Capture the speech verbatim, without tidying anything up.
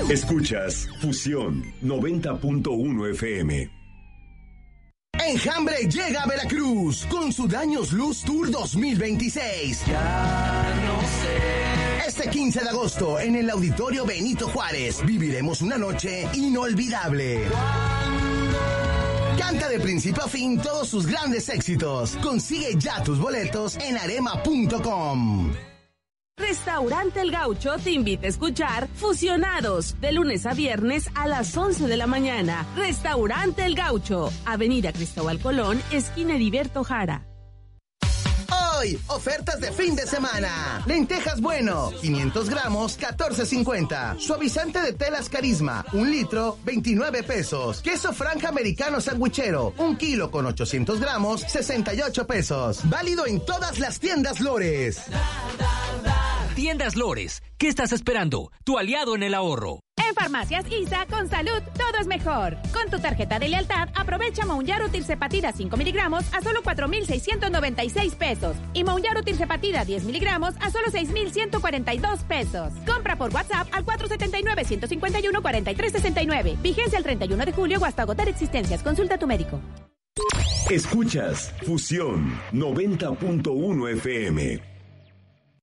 Escuchas Fusión noventa punto uno F M. Enjambre llega a Veracruz con su Daños Luz Tour dos mil veintiséis. Ya no sé. Este quince de agosto en el Auditorio Benito Juárez viviremos una noche inolvidable. Canta de principio a fin todos sus grandes éxitos. Consigue ya tus boletos en arema punto com. Restaurante El Gaucho te invita a escuchar Fusionados de lunes a viernes a las once de la mañana. Restaurante El Gaucho, Avenida Cristóbal Colón, esquina Heriberto Jara. Hoy, ofertas de fin de semana. Lentejas Bueno, quinientos gramos, catorce cincuenta. Suavizante de telas Carisma, un litro, veintinueve pesos. Queso Franja Americano Sandwichero, un kilo con ochocientos gramos, sesenta y ocho pesos. Válido en todas las tiendas Lores. Tiendas Lores, ¿qué estás esperando? Tu aliado en el ahorro. En Farmacias I S A, con salud, todo es mejor. Con tu tarjeta de lealtad, aprovecha Mounjaro Tirzepatida cinco miligramos a solo cuatro mil seiscientos noventa y seis pesos. Y Mounjaro Tirzepatida diez miligramos a solo seis mil ciento cuarenta y dos pesos. Compra por WhatsApp al cuatro siete nueve, uno cinco uno, cuatro tres seis nueve. Vigencia el treinta y uno de julio o hasta agotar existencias. Consulta a tu médico. Escuchas Fusión noventa punto uno F M.